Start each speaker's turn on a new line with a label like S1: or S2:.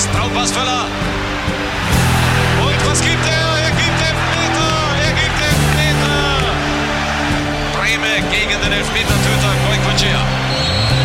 S1: Schuss, Traumpass Völler. Und was gibt er? Er gibt Elfmeter! Brehme gegen den Elfmetertöter Goicoechea.